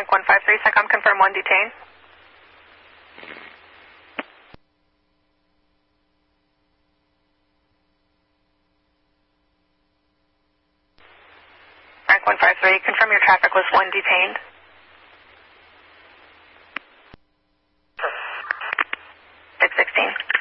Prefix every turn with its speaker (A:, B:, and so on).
A: Frank 153, SECOM, confirm 1 detained. Frank 153, confirm your traffic was 1 detained. Big 16.